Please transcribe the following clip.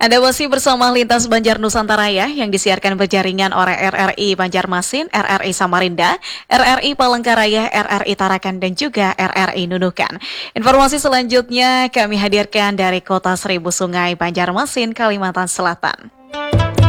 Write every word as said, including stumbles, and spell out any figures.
Anda masih bersama Lintas Banjar Nusantara ya, yang disiarkan berjaringan oleh R R I Banjarmasin, R R I Samarinda, R R I Palangkaraya, R R I Tarakan, dan juga R R I Nunukan. Informasi selanjutnya kami hadirkan dari Kota Seribu Sungai, Banjarmasin, Kalimantan Selatan.